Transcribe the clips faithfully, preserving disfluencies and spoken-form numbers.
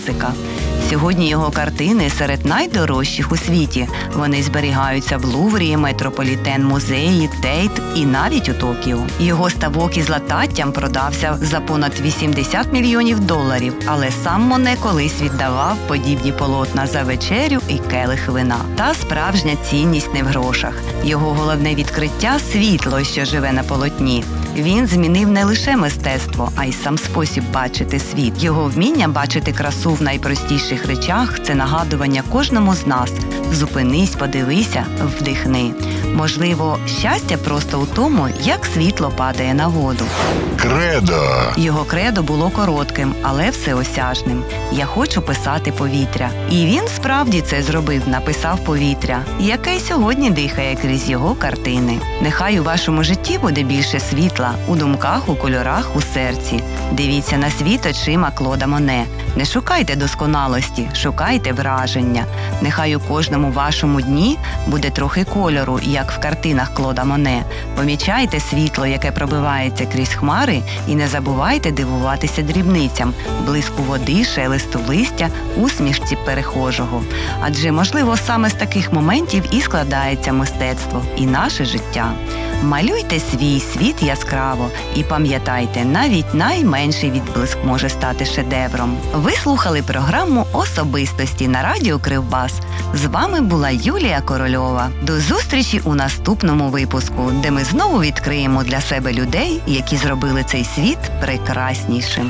класика. Сьогодні його картини серед найдорожчих у світі. Вони зберігаються в Луврі, Метрополітен-музеї, Тейт і навіть у Токіо. Його ставок із лататтям продався за понад вісімдесят мільйонів доларів, але сам Моне колись віддавав подібні полотна за вечерю і келих вина. Та справжня цінність не в грошах. Його головне відкриття – світло, що живе на полотні. Він змінив не лише мистецтво, а й сам спосіб бачити світ. Його вміння бачити красу в найпростіших речах – це нагадування кожному з нас. Зупинись, подивися, вдихни. Можливо, щастя просто у тому, як світло падає на воду. Кредо. Його кредо було коротким, але всеосяжним. «Я хочу писати повітря». І він справді це зробив, написав повітря, яке й сьогодні дихає крізь його картини. Нехай у вашому житті буде більше світла, у думках, у кольорах, у серці. Дивіться на світ очима Клода Моне. Не шукайте досконалості, шукайте враження. Нехай у кожному вашому дні буде трохи кольору, як в картинах Клода Моне. Помічайте світло, яке пробивається крізь хмари, і не забувайте дивуватися дрібницям – блиску води, шелесту листя, усмішці перехожого. Адже, можливо, саме з таких моментів і складається мистецтво, і наше життя. Малюйте свій світ яскраво і пам'ятайте, навіть найменший відблиск може стати шедевром. Ви слухали програму «Особистості» на радіо Кривбас. З вами була Юлія Корольова. До зустрічі у наступному випуску, де ми знову відкриємо для себе людей, які зробили цей світ прекраснішим.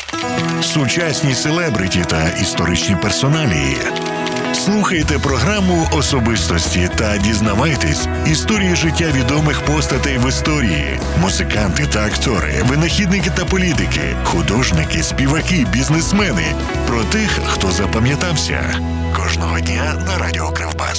Сучасні селебриті та історичні персоналії. Слухайте програму «Особистості» та дізнавайтесь історії життя відомих постатей в історії. Музиканти та актори, винахідники та політики, художники, співаки, бізнесмени. Про тих, хто запам'ятався. Кожного дня на радіо Кривбас.